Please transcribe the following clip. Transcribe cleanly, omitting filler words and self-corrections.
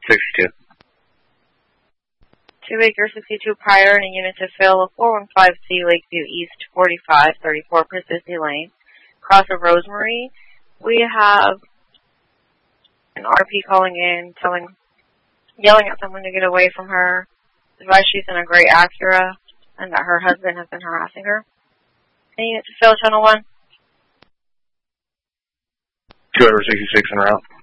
62. 2 Acre 62 prior and a unit to fill 415C Lakeview East 4534 Pacific Lane, cross of Rosemary. We have an RP calling in, yelling at someone to get away from her. Advice she's in a gray Acura and that her husband has been harassing her. Any unit to fill channel 1? 2 over 66 en route.